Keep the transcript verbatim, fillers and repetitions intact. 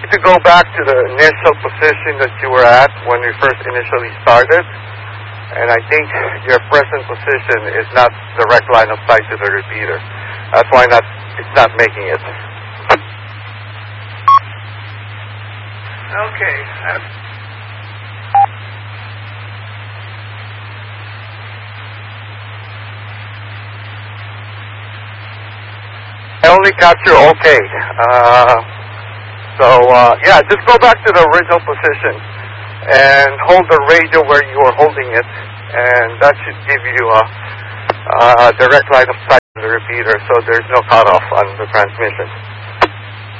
To go back to the initial position that you were at when we first initially started, and I think your present position is not direct line of sight to the repeater. That's why not it's not making it. Okay. I only capture okay. Uh, so uh, yeah, just go back to the original position and hold the radio where you were holding it, and that should give you a, a direct line of sight to the repeater, so there's no cutoff on the transmission.